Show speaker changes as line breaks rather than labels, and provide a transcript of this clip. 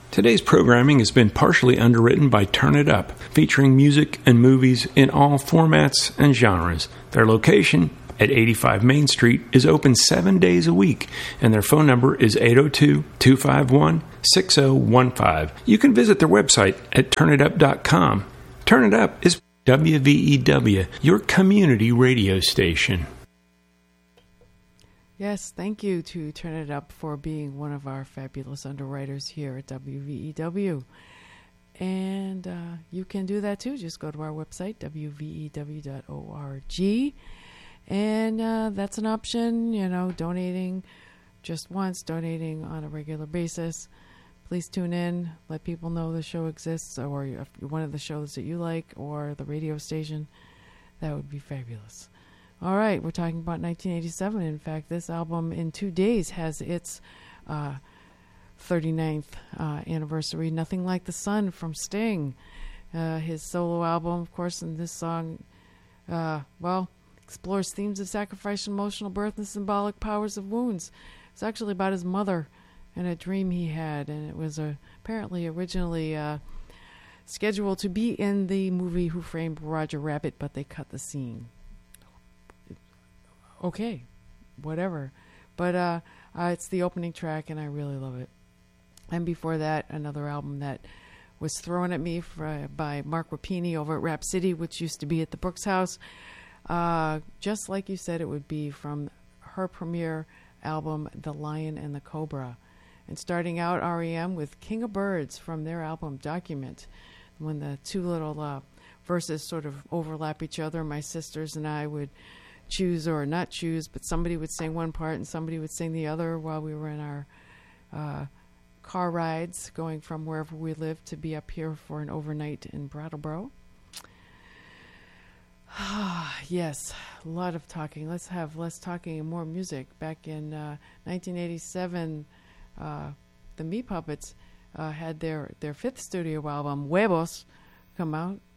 Today's programming has been partially underwritten by Turn It Up, featuring music and movies in all formats and genres. Their location at 85 Main Street is open 7 days a week, and their phone number is 802-251-6015. You can visit their website at turnitup.com. Turn It Up is WVEW, your community radio station.
Yes, thank you to Turn It Up for being one of our fabulous underwriters here at WVEW. And you can do that too. Just go to our website, wvew.org. And that's an option, donating just once, donating on a regular basis. Please tune in, let people know the show exists, or if one of the shows that you like, or the radio station. That would be fabulous. All right, we're talking about 1987. In fact, this album in 2 days has its 39th anniversary, Nothing Like the Sun from Sting. His solo album, of course, and this song, explores themes of sacrifice, emotional birth, and symbolic powers of wounds. It's actually about his mother and a dream he had, and it was apparently originally scheduled to be in the movie Who Framed Roger Rabbit, but they cut the scene. Okay, whatever. But it's the opening track, and I really love it. And before that, another album that was thrown at me by Mark Rapini over at Rap City, which used to be at the Brooks House. Just like you said, it would be from her premiere album, The Lion and the Cobra. And starting out, REM with King of Birds from their album Document. When the two little verses sort of overlap each other, my sisters and I would choose or not choose, but somebody would sing one part and somebody would sing the other while we were in our car rides going from wherever we lived to be up here for an overnight in Brattleboro. Yes, a lot of talking. Let's have less talking and more music. Back in 1987, the Meat Puppets had their fifth studio album, Huevos, come out.